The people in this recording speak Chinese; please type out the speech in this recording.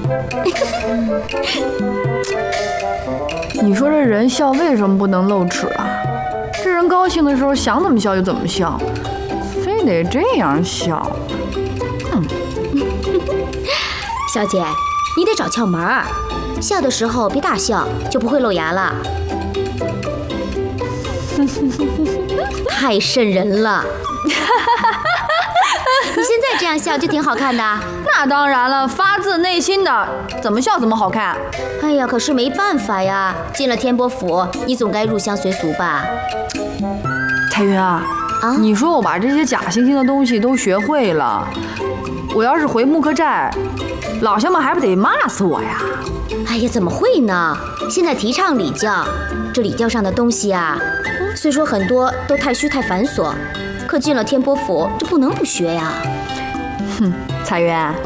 你说这人笑为什么不能露齿啊？这人高兴的时候想怎么笑就怎么笑，非得这样笑。 小姐，你得找窍门儿，笑的时候别大笑，就不会露牙了。太瘆人了！你现在这样笑就挺好看的。 那当然了，发自内心的，怎么笑怎么好看。 哎呀，可是没办法呀，进了天波府，你总该入乡随俗吧？ 彩云啊，你说我把这些假惺惺的东西都学会了，我要是回木克寨，老乡们还不得骂死我呀？ 哎呀，怎么会呢？现在提倡礼教，这礼教上的东西啊，虽说很多都太虚太繁琐，可进了天波府，这不能不学呀。 哼，彩云。